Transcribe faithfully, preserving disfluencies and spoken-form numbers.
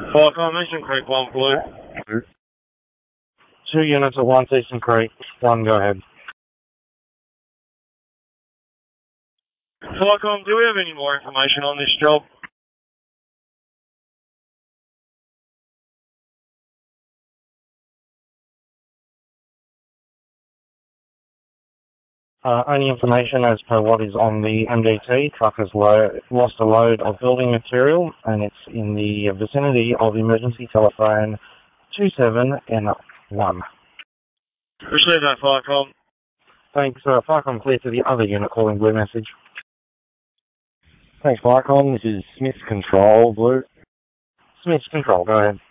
Falcon, Eastern Creek, one blue. Two units at once, Eastern Creek, one, go ahead. Falcon, do we have any more information on this job? Uh, only information as per what is on the M D T. Truck has lo- lost a load of building material and it's in the vicinity of emergency telephone two seven N one. Receive that, Falcon. Thanks, uh, Falcon clear to the other unit calling blue message. Thanks, Falcon. This is Smith's Control, blue. Smith's Control, go ahead.